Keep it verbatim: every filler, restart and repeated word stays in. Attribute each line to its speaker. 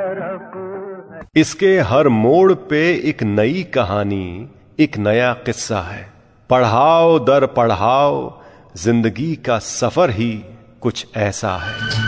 Speaker 1: तरफ।
Speaker 2: इसके हर मोड़ पे एक नई कहानी, एक नया किस्सा है। पढ़ाओ दर पढ़ाओ, जिंदगी का सफर ही कुछ ऐसा है।